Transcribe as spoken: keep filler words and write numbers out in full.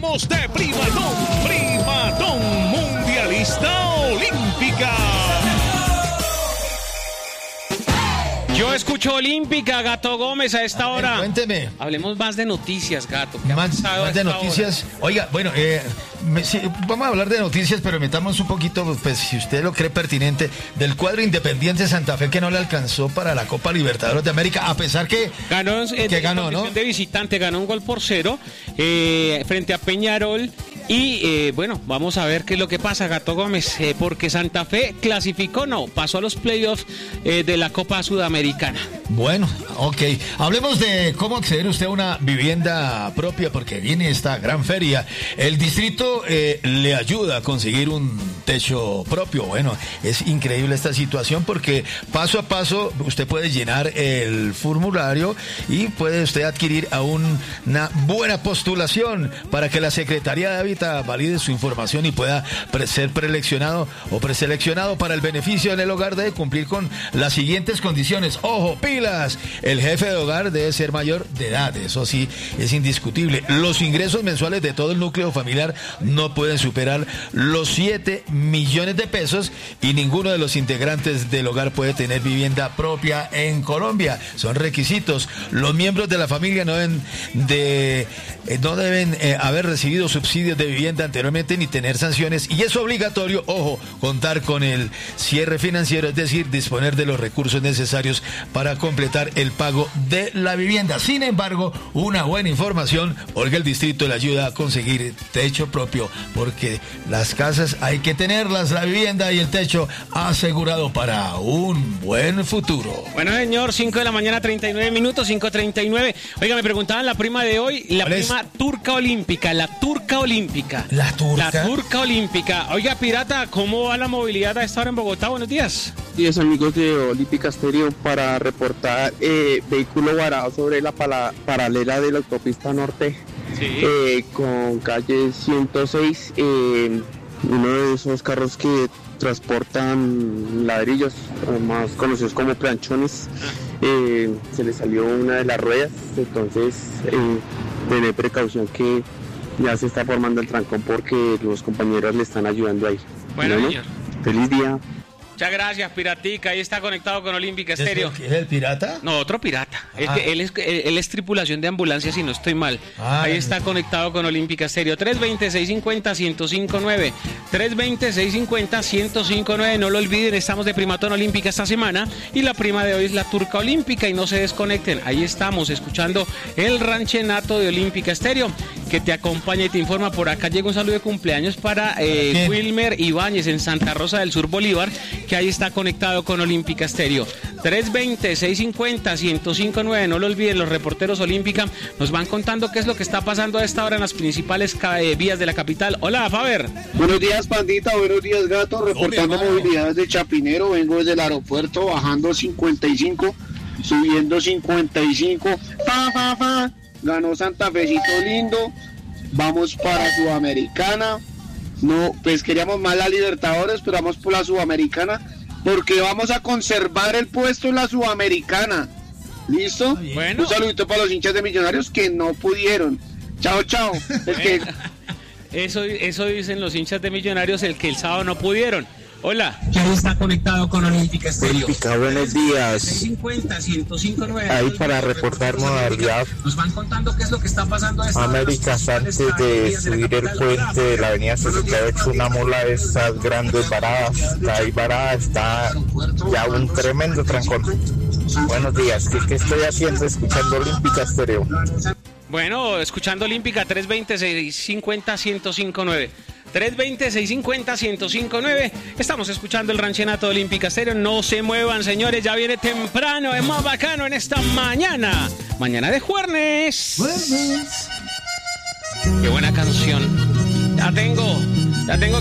Estamos de primatón, primatón mundialista olímpica. Yo escucho Olímpica, Gato Gómez, a esta hora. A ver, cuénteme. Hablemos más de noticias, Gato. Más, más de noticias. Hora? Oiga, bueno, eh, me, sí, vamos a hablar de noticias, pero metamos un poquito, pues si usted lo cree pertinente, del cuadro Independiente Santa Fe que no le alcanzó para la Copa Libertadores de América, a pesar que ganó, eh, que ganó, ¿no? De visitante, ganó un gol por cero eh, frente a Peñarol. Y eh, bueno, vamos a ver qué es lo que pasa, Gato Gómez, eh, porque Santa Fe clasificó, no, pasó a los playoffs eh, de la Copa Sudamericana. Bueno, ok. Hablemos de cómo acceder usted a una vivienda propia, porque viene esta gran feria. El distrito eh, le ayuda a conseguir un techo propio. Bueno, es increíble esta situación porque paso a paso usted puede llenar el formulario y puede usted adquirir a un, una buena postulación para que la Secretaría de Hábitat valide su información y pueda pre- ser preseleccionado o preseleccionado para el beneficio en el hogar. Debe cumplir con las siguientes condiciones. Ojo, pilas. El jefe de hogar debe ser mayor de edad. Eso sí, es indiscutible. Los ingresos mensuales de todo el núcleo familiar no pueden superar los siete millones de pesos y ninguno de los integrantes del hogar puede tener vivienda propia en Colombia. Son requisitos. Los miembros de la familia no deben de eh, no deben eh, haber recibido subsidios de vivienda anteriormente ni tener sanciones, y es obligatorio, ojo, contar con el cierre financiero, es decir, disponer de los recursos necesarios para completar el pago de la vivienda. Sin embargo, una buena información, Olga, el distrito le ayuda a conseguir techo propio, porque las casas hay que tenerlas, la vivienda y el techo asegurado para un buen futuro. Bueno, señor, cinco de la mañana, treinta y nueve minutos, cinco treinta y nueve. Oiga, me preguntaban la prima de hoy, la prima es? turca olímpica, la turca olímpica. La turca. La turca olímpica. Oiga, pirata, ¿cómo va la movilidad a esta hora en Bogotá? Buenos días. Días, amigos de Olímpica Estéreo, para reportar eh, vehículo varado sobre la pala- paralela de la autopista norte, sí. eh, con calle ciento seis, eh, uno de esos carros que transportan ladrillos, más conocidos como planchones, eh, se le salió una de las ruedas, entonces eh, tener precaución que ya se está formando el trancón porque los compañeros le están ayudando ahí. Bueno, ¿no? señor. Feliz día. Muchas gracias, Piratica. Ahí está conectado con Olímpica Estéreo. ¿Es el pirata? No, otro pirata. Ah. Él, él, es, él, él es tripulación de ambulancia, si no estoy mal. Ah, Ahí está conectado con Olímpica Estéreo. tres veinte, seiscientos cincuenta, ciento cinco nueve. tres veinte, seiscientos cincuenta, ciento cinco nueve. No lo olviden, estamos de Primatón Olímpica esta semana. Y la prima de hoy es la turca olímpica. Y no se desconecten. Ahí estamos, escuchando el ranchenato de Olímpica Estéreo, que te acompaña y te informa. Por acá llega un saludo de cumpleaños para eh, Wilmer Ibáñez en Santa Rosa del Sur, Bolívar, que ahí está conectado con Olímpica Estéreo. tres veinte, seiscientos cincuenta, ciento cinco nueve. No lo olviden, los reporteros Olímpica nos van contando qué es lo que está pasando a esta hora en las principales eh, vías de la capital. Hola, Faber. Buenos días, pandita. Buenos días, gato. Reportando Hola, movilidad desde Chapinero. Vengo desde el aeropuerto, bajando cincuenta y cinco, subiendo cincuenta y cinco. Fa, fa, fa. Ganó Santa Fecito lindo. Vamos para Sudamericana. No, pues queríamos más la Libertadores, pero vamos por la Sudamericana, porque vamos a conservar el puesto en la Sudamericana. ¿Listo? Bueno. Un saludito para los hinchas de Millonarios que no pudieron. Chao, chao. Es que... Eso, eso dicen los hinchas de Millonarios, el que el sábado no pudieron. Hola. Ahí está conectado con Olímpica Estéreo. Olímpica, buenos días. cincuenta, ciento cinco nueve. Ahí para reportar modalidad. Nos van contando qué es lo que está pasando a esta hora. Américas, antes de subir el puente de la avenida Sesca, ha hecho una mula de estas grandes varadas. Está ahí varada, está ya un tremendo trancón. Buenos días, ¿qué, qué estoy haciendo? Escuchando Olímpica Estéreo. Bueno, escuchando Olímpica, tres veinte, seiscientos cincuenta, ciento cinco nueve. tres veinte, seiscientos cincuenta, ciento cinco nueve. Estamos escuchando el ranchenato de Olímpica Estéreo. No se muevan, señores, ya viene temprano, es más bacano en esta mañana. Mañana de jueves. Jueves. Qué buena canción. Ya tengo, ya tengo